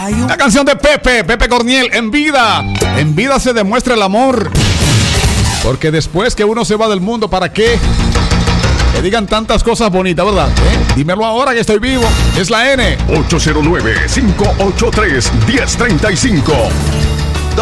La canción de Pepe Corniel, En vida. En vida se demuestra el amor. Porque después que uno se va del mundo, ¿para qué? Que digan tantas cosas bonitas, ¿verdad? Dímelo ahora que estoy vivo. Es la N. 809-583-1035.